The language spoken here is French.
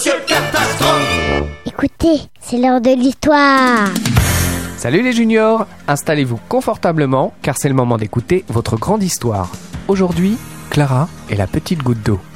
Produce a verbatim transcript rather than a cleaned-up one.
Écoutez, c'est l'heure de l'histoire. Salut les juniors, installez-vous confortablement car c'est le moment d'écouter votre grande histoire. Aujourd'hui, Clara et la petite goutte d'eau.